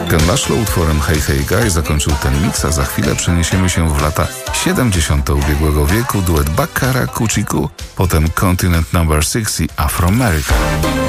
Ken Laszlo utworem Hey Hey Guy zakończył ten miks, a za chwilę przeniesiemy się w lata 70. ubiegłego wieku. Duet Baccara, Kuciku, potem Continent No. 6 i Afroamerica.